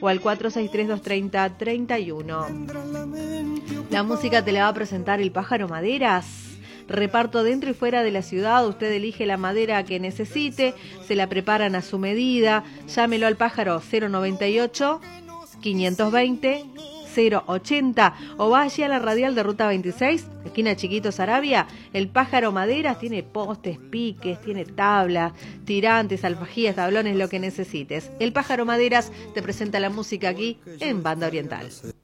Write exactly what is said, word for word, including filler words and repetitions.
o al cuatro seis tres, dos tres cero, tres uno. La música te la va a presentar el Pájaro Maderas. Reparto dentro y fuera de la ciudad. Usted elige la madera que necesite, se la preparan a su medida. Llámelo al Pájaro cero noventa y ocho, quinientos veinte, cero ochenta o vaya a la radial de Ruta veintiséis, esquina Chiquito Saravia. El Pájaro Maderas tiene postes, piques, tiene tablas, tirantes, alfajías, tablones, lo que necesites. El Pájaro Maderas te presenta la música aquí en Banda Oriental.